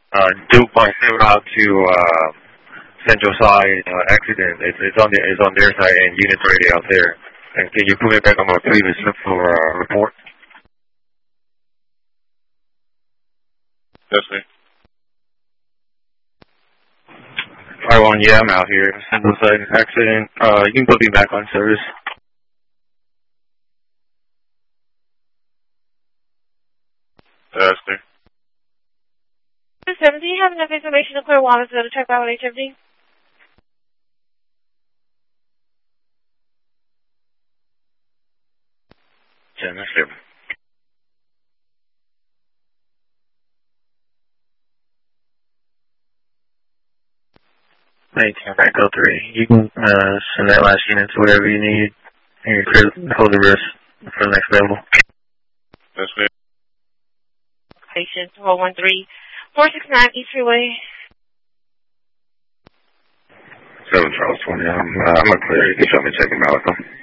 Duke by out to Central Side accident. It's on their side and units already out there. And can you put me back on my previous for report? Yes, sir. I1, yeah, I'm out here. Central Side accident. You can put me back on service. Yes, sir. 7, do you have enough information to clear Wallanceville to check out with HFD? Yeah, that's it. Hey, Echo 3. You can send that last unit to whatever you need, and you can hold the rest for the next level. Yes, sir. Patient 413, 469 East Freeway. 7 Charles 20. I'm going to clear. You can show me checking Malcolm.